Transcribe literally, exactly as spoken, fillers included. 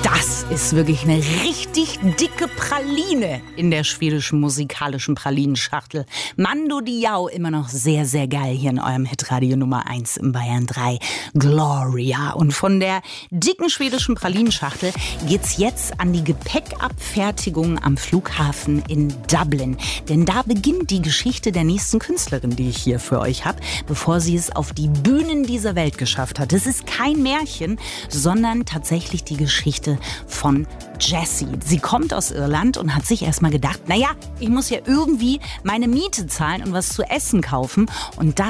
Das ist wirklich eine richtig dicke Praline in der schwedischen musikalischen Pralinenschachtel. Mando Diao, immer noch sehr, sehr geil hier in eurem Hitradio Nummer eins im Bayern drei. Gloria. Und von der dicken schwedischen Pralinenschachtel geht's jetzt an die Gepäckabfertigung am Flughafen in Dublin. Denn da beginnt die Geschichte der nächsten Künstlerin, die ich hier für euch habe, bevor sie es auf die Bühnen dieser Welt geschafft hat. Das ist kein Märchen, sondern tatsächlich die Geschichte von Jessie. Sie kommt aus Irland und hat sich erstmal gedacht, naja, ich muss ja irgendwie meine Miete zahlen und was zu essen kaufen. Und da